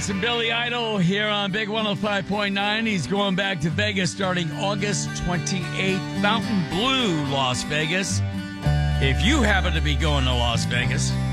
Awesome. Billy Idol here on Big 105.9. He's going back to Vegas starting August 28th. Fountain Blue, Las Vegas. If you happen to be going to Las Vegas,